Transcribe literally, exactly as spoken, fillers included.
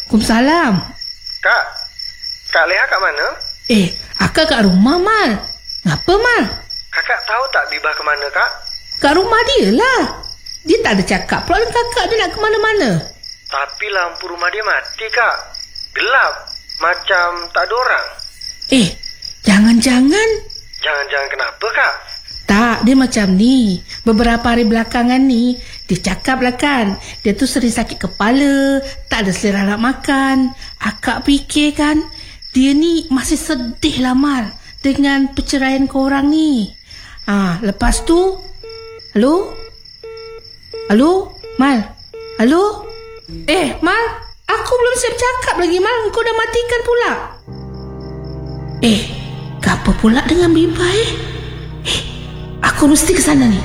Waalaikumsalam. Kak, Kak Leha kat mana? Eh, akak kat rumah, Mal. Ngapa, Mal? Kakak tahu tak Bibah ke mana, Kak? Kat rumah dia lah. Dia tak ada cakap pula dengan kakak dia nak ke mana-mana. Tapi lampu rumah dia mati, Kak. Gelap. Macam tak ada orang. Eh, jangan-jangan. Jangan-jangan kenapa, Kak? Tak, dia macam ni. Beberapa hari belakangan ni, dia cakap lah kan, dia tu sering sakit kepala, tak ada selera nak makan. Akak fikir kan, dia ni masih sedih lah, Mal, dengan perceraian korang ni. Ah, lepas tu, halo? Halo? Mal? Halo? Eh, Mal, aku belum siap cakap lagi, Mal. Kau dah matikan pula. Eh, apa pula dengan Bibah eh? Eh, aku mesti ke sana ni.